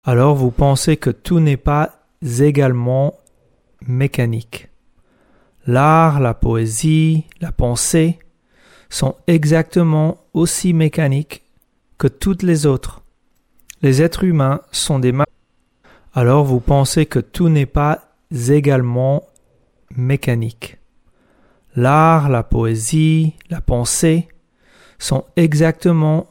Alors vous pensez que tout n'est pas également mécanique. L'art, la poésie, la pensée sont exactement aussi mécaniques que toutes les autres. Les êtres humains sont des machines. Alors vous pensez que tout n'est pas également mécanique. L'art, la poésie, la pensée sont exactement